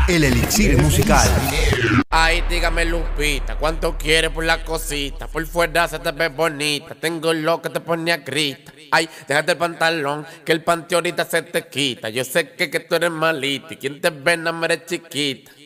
El elixir musical. Ay, dígame Lupita, ¿cuánto quieres por la cosita? Por fuera se te ve bonita, tengo lo que te pone a grita. Ay, déjate el pantalón, que el panty ahorita se te quita. Yo sé que tú eres malita y quien te ve no eres chiquita.